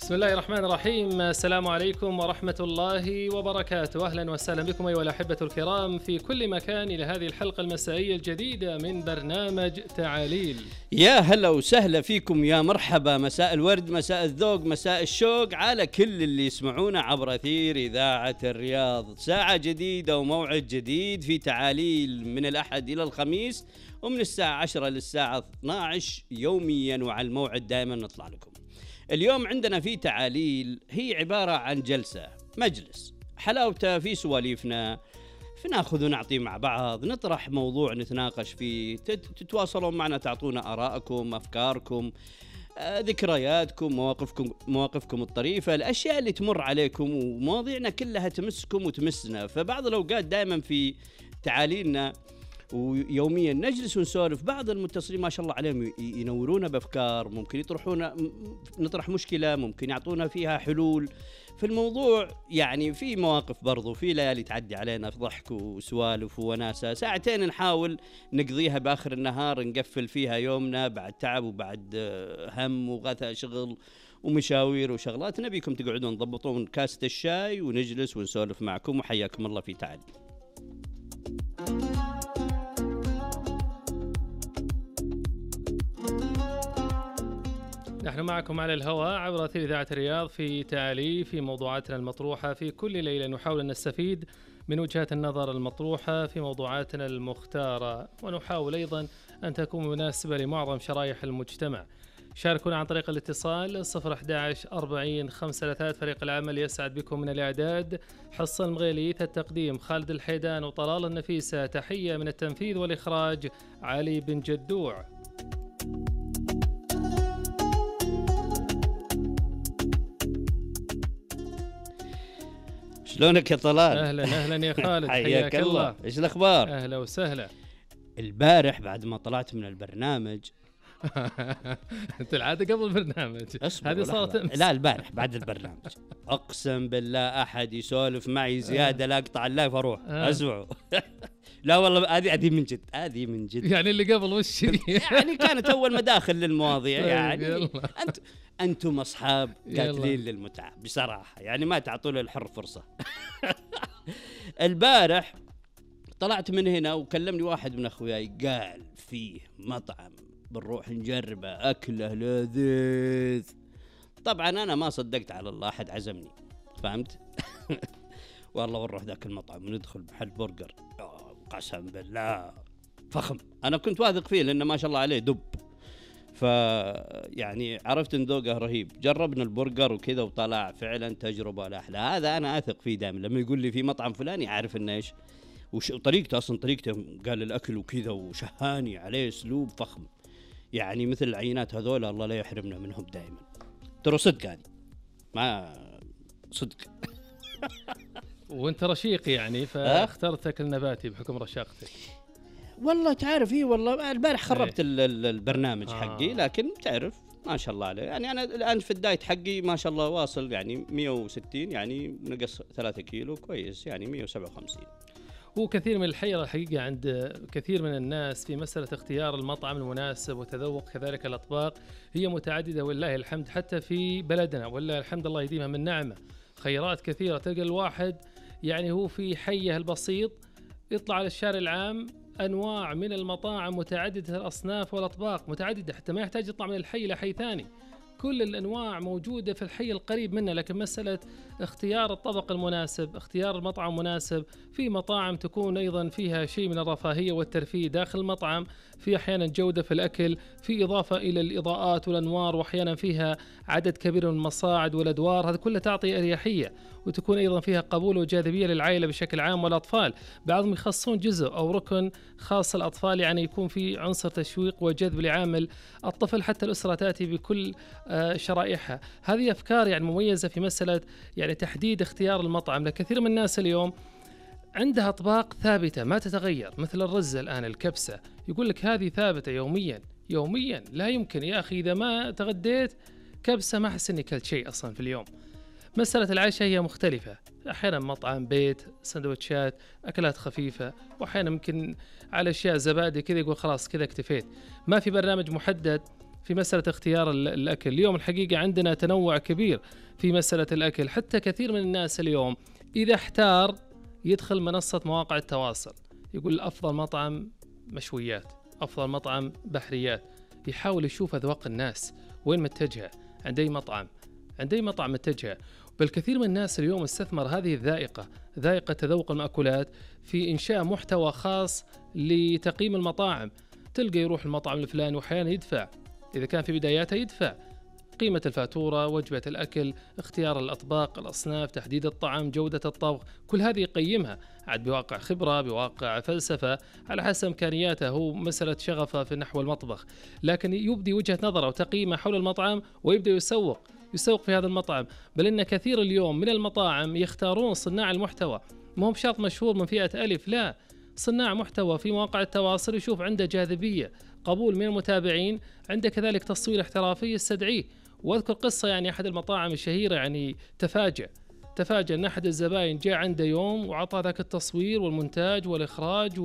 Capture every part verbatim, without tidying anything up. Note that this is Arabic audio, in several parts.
بسم الله الرحمن الرحيم. السلام عليكم ورحمة الله وبركاته. أهلا وسهلا بكم أيها الأحبة الكرام في كل مكان إلى هذه الحلقة المسائية الجديدة من برنامج تعاليل. يا هلا وسهلا فيكم، يا مرحبا، مساء الورد، مساء الذوق، مساء الشوق على كل اللي يسمعونا عبر أثير إذاعة الرياض. ساعة جديدة وموعد جديد في تعاليل من الأحد إلى الخميس، ومن الساعة عشرة للساعة اثنتي عشرة يوميا، وعلى الموعد دائما نطلع لكم. اليوم عندنا في تعاليل هي عبارة عن جلسة مجلس، حلاوته في سواليفنا، فناخذ ونعطي مع بعض، نطرح موضوع نتناقش فيه، تتواصلون معنا، تعطونا آراءكم، أفكاركم، ذكرياتكم، مواقفكم مواقفكم الطريفة، الأشياء اللي تمر عليكم، ومواضيعنا كلها تمسكم وتمسنا. فبعض الأوقات دائما في تعاليلنا ويوميا نجلس ونسولف، بعض المتصلين ما شاء الله عليهم ينورونا بأفكار، ممكن يطرحونا، نطرح مشكلة ممكن يعطونا فيها حلول في الموضوع. يعني في مواقف برضو، في ليالي تعدي علينا في ضحك وسوالف وناسة، ساعتين نحاول نقضيها بآخر النهار، نقفل فيها يومنا بعد تعب وبعد هم وغثى شغل ومشاوير وشغلات. نبيكم تقعدون تضبطون كاسة الشاي ونجلس ونسولف معكم، وحياكم الله في تعالي. نحن معكم على الهواء عبر أثير إذاعة الرياض في تعالي في موضوعاتنا المطروحة في كل ليلة، نحاول أن نستفيد من وجهات النظر المطروحة في موضوعاتنا المختارة، ونحاول أيضا أن تكون مناسبة لمعظم شرائح المجتمع. شاركونا عن طريق الاتصال صفر أحد عشر أربعين خمسة ثلاثة. فريق العمل يسعد بكم من الإعداد حصن المغيليث، التقديم خالد الحيدان وطلال النفيسة، تحية من التنفيذ والإخراج علي بن جدوع. شلونك يا طلال؟ اهلا اهلا يا خالد، حياك الله. ايش الاخبار؟ اهلا وسهلا. البارح بعد ما طلعت من البرنامج انت العاده قبل البرنامج هذه صارت، لا البارح بعد البرنامج اقسم بالله احد يسولف معي زياده لا اقطع اللايف اروح آه. اسمعه. لا والله هذه هذه من جد، هذه من جد. يعني اللي قبل وش يعني كانت اول مداخل للمواضيع. يعني انت انتم اصحاب قاتلين للمتعه بصراحه، يعني ما تعطوا له الحر فرصه. البارح طلعت من هنا وكلمني واحد من اخوياي، قال فيه مطعم بنروح نجربه، اكله لذيذ. طبعا انا ما صدقت على الله، احد عزمني، فهمت؟ والله ونروح ذاك المطعم وندخل محل برجر، قسم بالله فخم. انا كنت واثق فيه لانه ما شاء الله عليه دب، ف يعني عرفت ان ذوقه رهيب. جربنا البرجر وكذا وطلع فعلا تجربه لا احلى. هذا انا اثق فيه دائما، لما يقول لي في مطعم فلاني اعرف انه ايش وش طريقته، اصلا طريقته قال الاكل وكذا، وشهاني عليه اسلوب فخم. يعني مثل العينات هذول الله لا يحرمنا منهم دائما. ترى صدق، هذه ما صدق. وانت رشيق يعني، فاخترتك النباتي بحكم رشاقتك. والله تعرف ايه، والله البارح خربت البرنامج حقي، لكن تعرف ما شاء الله عليه. يعني انا الان في الدايت حقي ما شاء الله واصل يعني مية وستين، يعني نقص ثلاثة كيلو كويس، يعني مية وسبعة وخمسين. هو كثير من الحيرة الحقيقة عند كثير من الناس في مسألة اختيار المطعم المناسب وتذوق كذلك الأطباق. هي متعددة والله الحمد، حتى في بلدنا والله الحمد الله يديمها من نعمة، خيرات كثيرة. تلقى الواحد يعني هو في حيه البسيط يطلع على الشارع العام، أنواع من المطاعم متعددة الأصناف والأطباق متعددة، حتى ما يحتاج يطلع من الحي إلى حي ثاني، كل الأنواع موجودة في الحي القريب منه. لكن مسألة اختيار الطبق المناسب، اختيار المطعم المناسب، في مطاعم تكون أيضا فيها شيء من الرفاهية والترفيه داخل المطعم، في أحيانا جودة في الأكل، في إضافة إلى الإضاءات والأنوار، وأحيانا فيها عدد كبير من المصاعد والأدوار، هذا كله تعطي أريحية، وتكون أيضا فيها قبول وجاذبية للعائلة بشكل عام والأطفال. بعضهم يخصصون جزء أو ركن خاص الأطفال، يعني يكون في عنصر تشويق وجذب لعامل الطفل، حتى الأسرة تأتي بكل شرائحها. هذه أفكار يعني مميزة في مسألة يعني تحديد اختيار المطعم. لكثير من الناس اليوم عندها أطباق ثابتة ما تتغير، مثل الرز الآن، الكبسة، يقول لك هذه ثابتة يوميا يوميا. لا يمكن يا أخي، إذا ما تغديت كبسة ما أحس إني كلت شيء أصلا في اليوم. مسألة العشاء هي مختلفة، أحيانا مطعم بيت، سندوتشات، أكلات خفيفة، وأحيانا ممكن على أشياء زبادي كذا يقول خلاص كذا اكتفيت. ما في برنامج محدد في مسألة اختيار الأكل. اليوم الحقيقة عندنا تنوع كبير في مسألة الأكل، حتى كثير من الناس اليوم إذا احتار يدخل منصة مواقع التواصل، يقول أفضل مطعم مشويات، أفضل مطعم بحريات، يحاول يشوف أذواق الناس وين متجهة، عند أي مطعم عند أي مطعم متجهة. بل كثير من الناس اليوم استثمر هذه الذائقة، ذائقة تذوق المأكولات، في إنشاء محتوى خاص لتقييم المطاعم. تلقى يروح المطعم الفلاني وأحيانا يدفع، إذا كان في بداياته يدفع قيمة الفاتورة، وجبة الأكل، اختيار الأطباق، الأصناف، تحديد الطعم، جودة الطبخ، كل هذه يقيمها عاد بواقع خبرة، بواقع فلسفة، على حسب إمكانياته، هو مسألة شغفه في نحو المطبخ، لكن يبدي وجهة نظره وتقييمه حول المطعم ويبدأ يسوق يسوق في هذا المطعم. بل إن كثير اليوم من المطاعم يختارون صناع المحتوى، ما هو بشرط مشهور من فئة ألف، لا، صناع محتوى في مواقع التواصل يشوف عنده جاذبية، قبول من المتابعين، عنده كذلك تصوير احترافي يستدعيه. واذكر قصة يعني أحد المطاعم الشهيرة يعني تفاجأ تفاجأ أن أحد الزبائن جاء عنده يوم وعطى ذاك التصوير والمونتاج والإخراج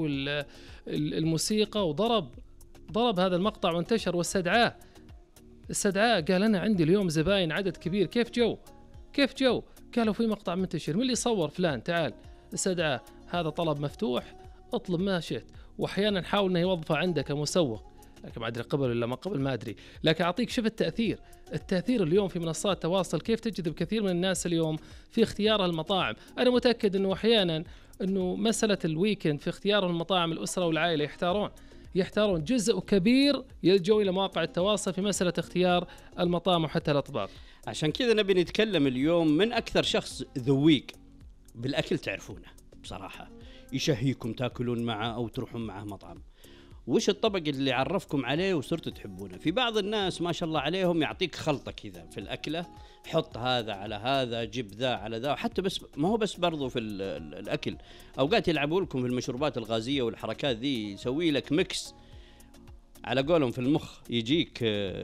والموسيقى، وضرب ضرب هذا المقطع وانتشر، واستدعاه استدعاه قال أنا عندي اليوم زبائن عدد كبير، كيف جو كيف جو قالوا في مقطع منتشر، من اللي صور؟ فلان، تعال. استدعاه، هذا طلب مفتوح، اطلب ما شئت. واحيانا نحاول انه يوظفه عنده كمسوق، لكن ما ادري قبل ولا ما قبل، ما ادري، لكن اعطيك شوف التاثير التاثير اليوم في منصات التواصل كيف تجذب كثير من الناس اليوم في اختيار المطاعم. انا متاكد انه احيانا انه مساله الويكند في اختيار المطاعم، الاسره والعائله يحتارون يحتارون جزء كبير يلجؤ الى مواقع التواصل في مساله اختيار المطاعم وحتى الاطباق. عشان كذا نبي نتكلم اليوم من اكثر شخص ذويق بالاكل تعرفونه بصراحه، يشهيكم تاكلون معه او تروحون معه مطعم. وش الطبق اللي عرفكم عليه وصرتوا تحبونه؟ في بعض الناس ما شاء الله عليهم يعطيك خلطة كذا في الأكلة، حط هذا على هذا، جيب ذا على ذا، حتى بس ما هو بس برضو في الأكل، أوقات يلعبوا لكم في المشروبات الغازية والحركات ذي، يسوي لك ميكس على قولهم في المخ يجيك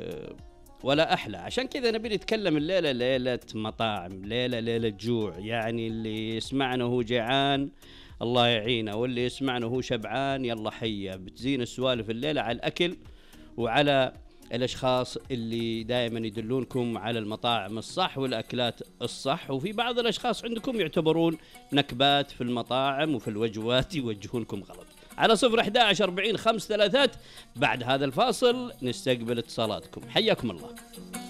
ولا أحلى. عشان كذا نبي نتكلم الليلة ليلة مطاعم، ليلة ليلة جوع، يعني اللي يسمعنا هو جيعان الله يعينه، واللي يسمعنا هو شبعان يلا حيا. بتزين السوالف الليلة على الأكل وعلى الأشخاص اللي دائما يدلونكم على المطاعم الصح والأكلات الصح، وفي بعض الأشخاص عندكم يعتبرون نكبات في المطاعم وفي الوجبات يوجهونكم غلط. على صفر أحد عشر أربعين خمس ثلاثات. بعد هذا الفاصل نستقبل اتصالاتكم، حياكم الله.